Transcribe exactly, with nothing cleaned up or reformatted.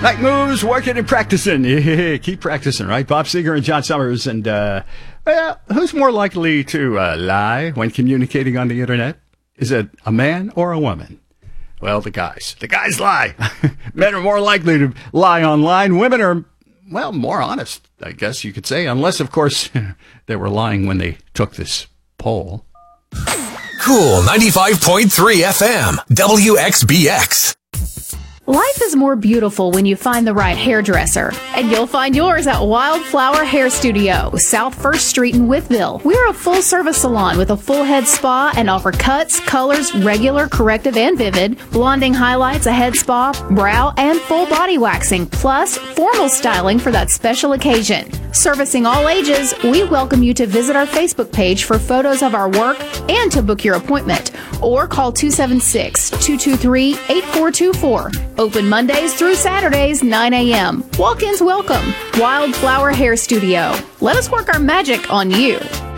Night moves, working and practicing. Keep practicing, right? Bob Seger and John Summers. And, uh, well, who's more likely to uh, lie when communicating on the internet? Is it a man or a woman? Well, the guys. The guys lie. Men are more likely to lie online. Women are, well, more honest, I guess you could say. Unless, of course, they were lying when they took this poll. Cool ninety-five point three F M, W X B X. Life is more beautiful when you find the right hairdresser. And you'll find yours at Wildflower Hair Studio, South First Street in Wytheville. We're a full-service salon with a full head spa and offer cuts, colors, regular, corrective, and vivid, blonding highlights, a head spa, brow, and full body waxing, plus formal styling for that special occasion. Servicing all ages, we welcome you to visit our Facebook page for photos of our work and to book your appointment. Or call two seven six, two two three, eight four two four. Open Mondays through Saturdays, nine a.m. Walk-ins welcome. Wildflower Hair Studio. Let us work our magic on you.